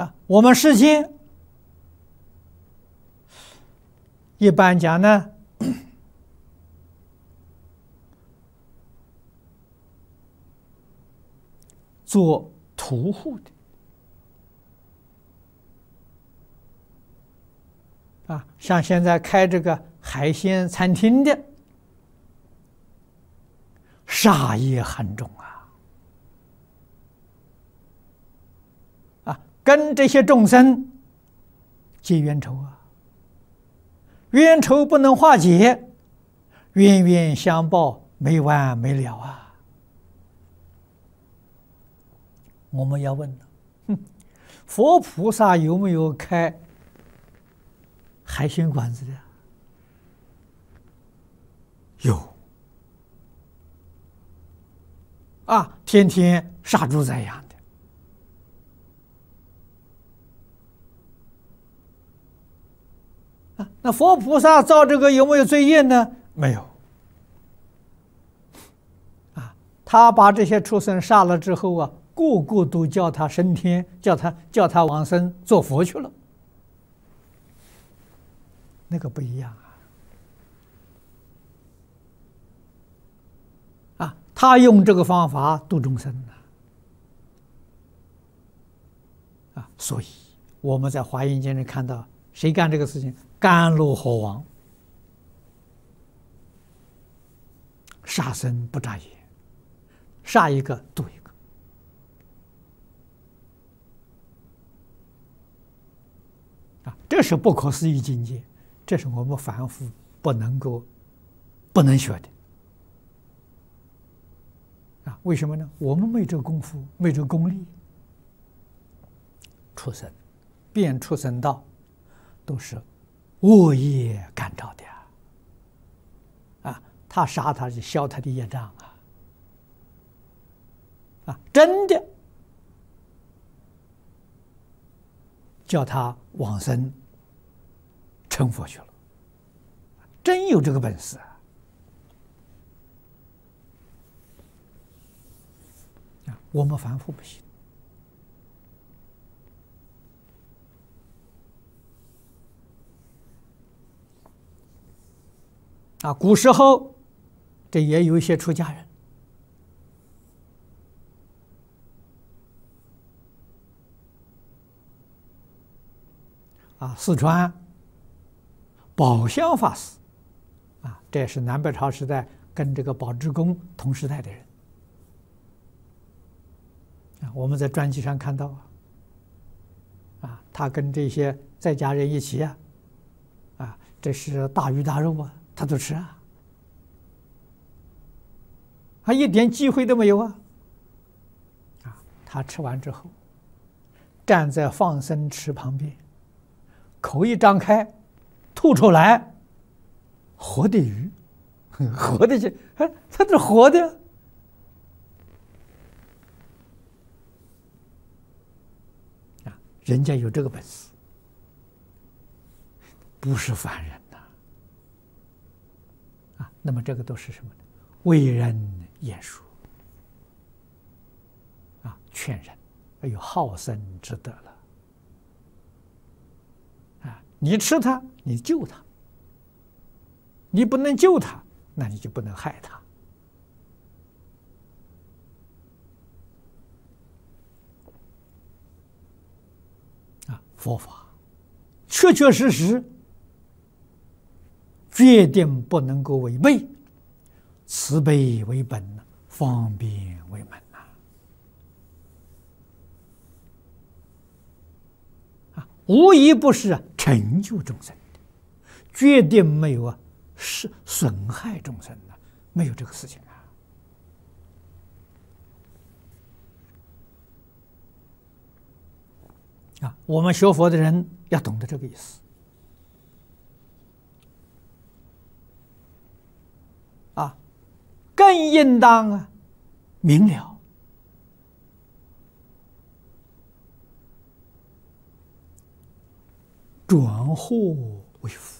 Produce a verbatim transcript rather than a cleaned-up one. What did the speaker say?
啊，我们世间一般讲呢，做屠户的啊，像现在开这个海鲜餐厅的，杀业很重啊，啊，跟这些众生结冤仇啊，冤仇不能化解，冤冤相报没完没了啊。我们要问了，哼，佛菩萨有没有开海鲜馆子的？有啊，天天杀猪宰羊的啊。那佛菩萨造这个有没有罪业呢？没有啊。他把这些畜生杀了之后啊，个个都叫他升天，叫他叫他往生做佛去了，那个不一样啊！啊，他用这个方法度众生呢，啊，所以我们在《华严经》里看到，谁干这个事情？甘露河王，杀生不眨眼，杀一个度一个。啊，这是不可思议境界，这是我们凡夫不能够、不能学的。啊，为什么呢？我们没这个功夫，没这个功力。畜生，变畜生道，都是恶业感召的啊！啊，他杀他就消他的业障啊！啊，真的叫他往生成佛去了，真有这个本事啊！啊，我们凡夫不行。啊，古时候这也有一些出家人啊，四川宝相法师啊，这也是南北朝时代跟这个宝志公同时代的人啊，我们在传记上看到啊，啊，他跟这些在家人一起啊，啊，这是大鱼大肉啊，他都吃啊，他一点忌讳都没有啊！啊，他吃完之后，站在放生池旁边，口一张开，吐出来，活的鱼，活的去，哎，它是活的啊！人家有这个本事，不是凡人。那么这个都是什么呢？为人言说啊，劝人，有好生之德了啊！你吃它，你救它；你不能救它，那你就不能害它啊！佛法确确实实。决定不能够违背，慈悲为本，方便为门呐！啊，无一不是成就众生的，决定没有啊，是损害众生的，没有这个事情啊！啊，我们学佛的人要懂得这个意思。啊，更应当啊明了，转祸为福。